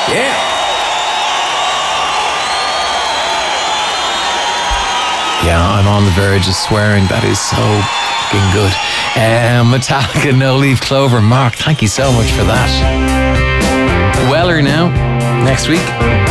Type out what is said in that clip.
Yeah. Yeah, I'm on the verge of swearing. That is so fucking good. Metallica, No Leaf Clover. Mark, thank you so much for that. Weller now, next week.